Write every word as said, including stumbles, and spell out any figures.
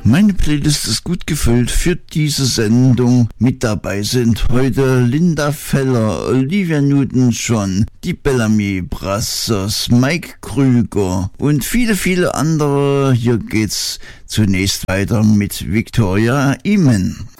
Meine Playlist ist gut gefüllt für diese Sendung. Mit dabei sind heute Linda Feller, Olivia Newton-John, die Bellamy Brothers, Mike Krüger und viele, viele andere. Hier geht's zunächst weiter mit Victoria Eamon.